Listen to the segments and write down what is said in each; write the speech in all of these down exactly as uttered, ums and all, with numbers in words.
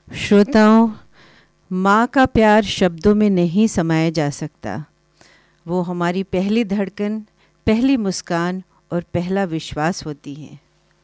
श्रोताओं, माँ का प्यार शब्दों में नहीं समाया जा सकता। वो हमारी पहली धड़कन, पहली मुस्कान और पहला विश्वास होती हैं।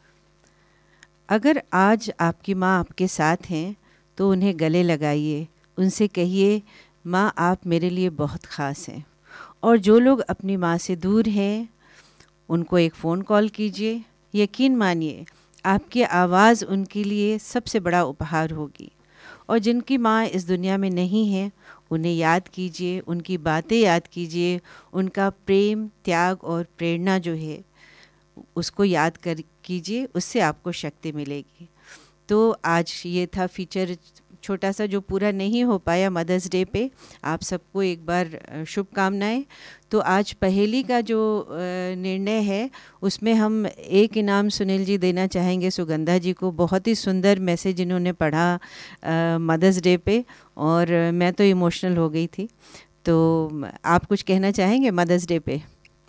अगर आज आपकी माँ आपके साथ हैं तो उन्हें गले लगाइए, उनसे कहिए, माँ आप मेरे लिए बहुत ख़ास हैं। और जो लोग अपनी माँ से दूर हैं उनको एक फ़ोन कॉल कीजिए। यकीन मानिए आपकी आवाज़ उनके लिए सबसे बड़ा उपहार होगी। और जिनकी माँ इस दुनिया में नहीं है उन्हें याद कीजिए, उनकी बातें याद कीजिए, उनका प्रेम, त्याग और प्रेरणा जो है उसको याद कर कीजिए, उससे आपको शक्ति मिलेगी। तो आज ये था फीचर छोटा सा जो पूरा नहीं हो पाया मदर्स डे पे। आप सबको एक बार शुभकामनाएं। तो आज पहेली का जो निर्णय है उसमें हम एक इनाम सुनील जी देना चाहेंगे सुगंधा जी को। बहुत ही सुंदर मैसेज इन्होंने पढ़ा मदर्स डे पे और मैं तो इमोशनल हो गई थी। तो आप कुछ कहना चाहेंगे मदर्स डे पे?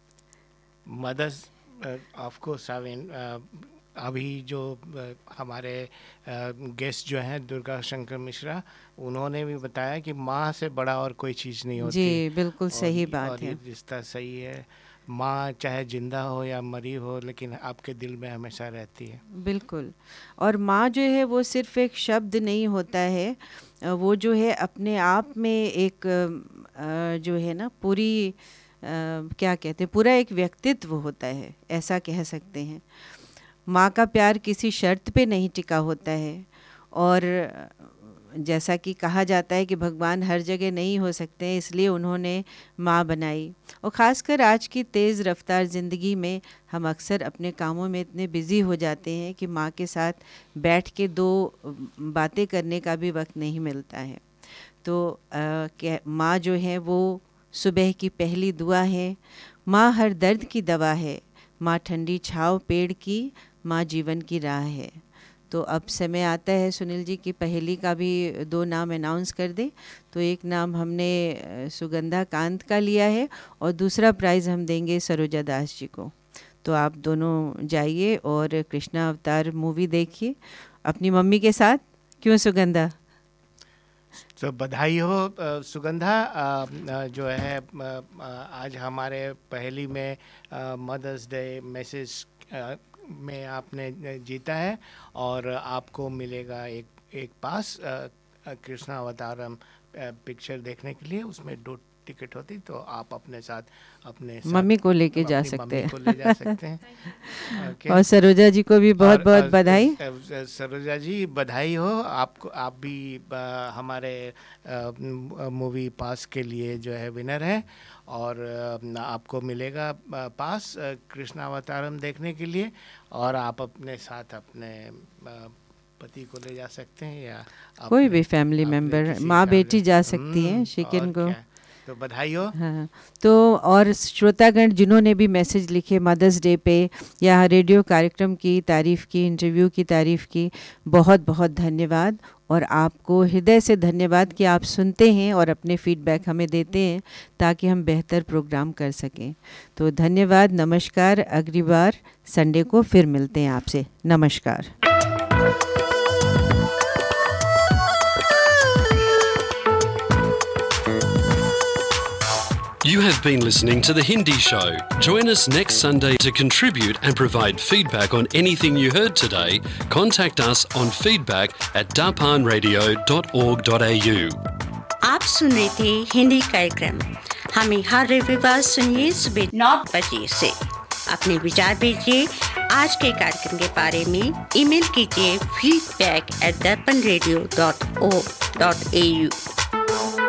मदर्स ऑफ कोर्स अभी जो हमारे गेस्ट जो हैं दुर्गा शंकर मिश्रा, उन्होंने भी बताया कि माँ से बड़ा और कोई चीज़ नहीं होती। जी बिल्कुल सही बात और है। ये रिश्ता सही है। माँ चाहे जिंदा हो या मरी हो लेकिन आपके दिल में हमेशा रहती है। बिल्कुल। और माँ जो है वो सिर्फ़ एक शब्द नहीं होता है, वो जो है अपने आप में एक जो है ना पूरी क्या कहते हैं, पूरा एक व्यक्तित्व होता है, ऐसा कह सकते हैं। माँ का प्यार किसी शर्त पे नहीं टिका होता है। और जैसा कि कहा जाता है कि भगवान हर जगह नहीं हो सकते हैं, इसलिए उन्होंने माँ बनाई। और ख़ासकर आज की तेज़ रफ्तार ज़िंदगी में हम अक्सर अपने कामों में इतने बिज़ी हो जाते हैं कि माँ के साथ बैठ के दो बातें करने का भी वक्त नहीं मिलता है। तो माँ जो है वो सुबह की पहली दुआ है, माँ हर दर्द की दवा है, माँ ठंडी छाँव पेड़ की, माँ जीवन की राह है। तो अब समय आता है सुनील जी की पहेली का भी दो नाम अनाउंस कर दें। तो एक नाम हमने सुगंधा कांत का लिया है और दूसरा प्राइज़ हम देंगे सरोजा दास जी को। तो आप दोनों जाइए और कृष्णा अवतार मूवी देखिए अपनी मम्मी के साथ। क्यों सुगंधा? तो बधाई हो सुगंधा, जो है आज हमारे पहेली में मदर्स डे मैसेज में आपने जीता है और आपको मिलेगा एक एक पास कृष्णा अवतारम पिक्चर देखने के लिए। उसमें दो टिकट होती तो आप अपने साथ अपने साथ मम्मी को लेके जा सकते हैं। को ले जा सकते हैं। okay. और सरोजा जी को भी बहुत बहुत बधाई। सरोजा जी बधाई हो आपको, आप भी आ, हमारे मूवी पास के लिए जो है विनर है और आ, आपको मिलेगा पास कृष्णा अवतारम देखने के लिए। और आप अपने साथ अपने आ, पति को ले जा सकते हैं या कोई भी फैमिली मेम्बर, माँ बेटी जा सकती हैं। शिकिन को तो बधाई हो। हाँ, तो और श्रोतागण जिन्होंने भी मैसेज लिखे मदर्स डे पे या रेडियो कार्यक्रम की तारीफ़ की, इंटरव्यू की तारीफ़ की, बहुत बहुत धन्यवाद। और आपको हृदय से धन्यवाद कि आप सुनते हैं और अपने फीडबैक हमें देते हैं ताकि हम बेहतर प्रोग्राम कर सकें। तो धन्यवाद, नमस्कार। अगली बार संडे को फिर मिलते हैं आपसे। नमस्कार। You have been listening to The Hindi Show. Join us next Sunday to contribute and provide feedback on anything you heard today. Contact us on feedback at darpan radio dot org dot a u. आप सुन रहे थे हिंदी कार्यक्रम। हमें हर रविवार सुनिए सुबह नौ बजे से। अपने विचार भेजिए आज के कार्यक्रम के बारे में। ईमेल कीजिए feedback at darpan radio dot org dot a u।